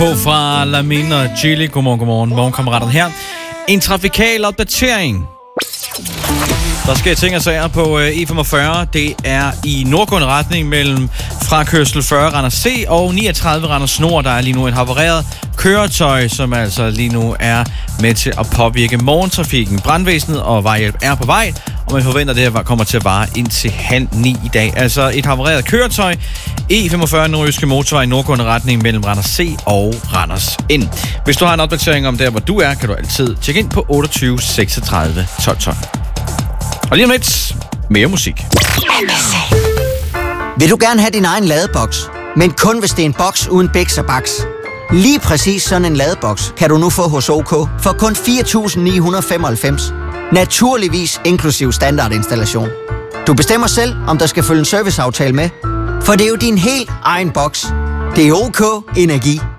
På fra Lamin og Chili. Godmorgen, morgenkammeraterne her. En trafikal opdatering. Der sker ting og sager på E45. Det er i nordgående retning mellem frakørsel 40 Randers C og 39 Randers Nord. Der er lige nu et havareret køretøj, som altså lige nu er med til at påvirke morgentrafikken. Brandvæsenet og vejhjælp er på vej, og man forventer, at det her kommer til at vare indtil 8:30 i dag. Altså et havareret køretøj. E45 Nordjyske Motorvej i nordgående retning mellem Randers C og Randers N. Hvis du har en opdatering om der, hvor du er, kan du altid tjekke ind på 28 36 12 12. Og lige om lidt, mere musik. Vil du gerne have din egen ladeboks, men kun hvis det er en boks uden biks og baks? Lige præcis sådan en ladeboks kan du nu få hos OK for kun 4.995. Naturligvis inklusiv standardinstallation. Du bestemmer selv, om der skal følge en serviceaftale med, for det er jo din helt egen boks. Det er OK Energi.